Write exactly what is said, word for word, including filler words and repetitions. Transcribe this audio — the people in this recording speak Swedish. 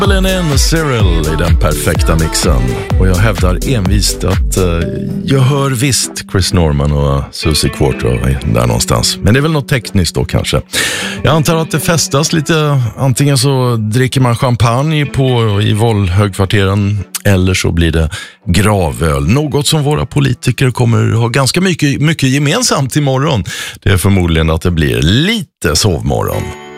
Spela in Cyril i den perfekta mixen. Och jag hävdar envist att uh, jag hör visst Chris Norman och Susie Quarto där någonstans. Men det är väl något tekniskt då kanske. Jag antar att det festas lite. Antingen så dricker man champagne på i Vollhögkvarteren, eller så blir det gravöl. Något som våra politiker kommer ha ganska mycket, mycket gemensamt imorgon. Det är förmodligen att det blir lite sovmorgon.